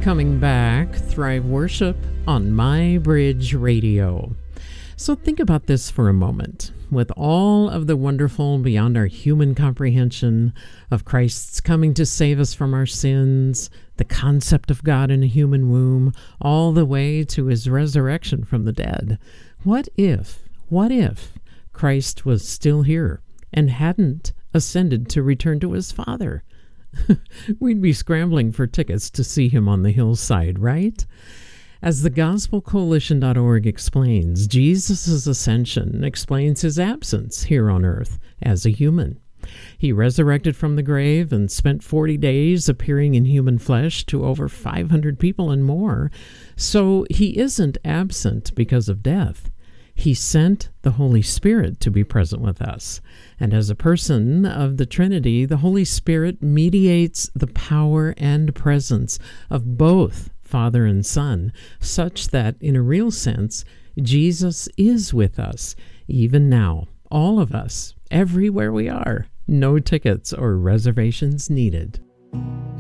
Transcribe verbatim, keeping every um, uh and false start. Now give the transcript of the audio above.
coming back. Thrive Worship on My Bridge Radio. So think about this for a moment. With all of the wonderful beyond our human comprehension of Christ's coming to save us from our sins, the concept of God in a human womb, all the way to his resurrection from the dead, what if, what if Christ was still here and hadn't ascended to return to his Father? We'd be scrambling for tickets to see him on the hillside, right? As the gospel coalition dot org explains, Jesus' ascension explains his absence here on earth as a human. He resurrected from the grave and spent forty days appearing in human flesh to over five hundred people and more. So he isn't absent because of death. He sent the Holy Spirit to be present with us. And as a person of the Trinity, the Holy Spirit mediates the power and presence of both Father and Son, such that, in a real sense, Jesus is with us, even now, all of us, everywhere we are. No tickets or reservations needed.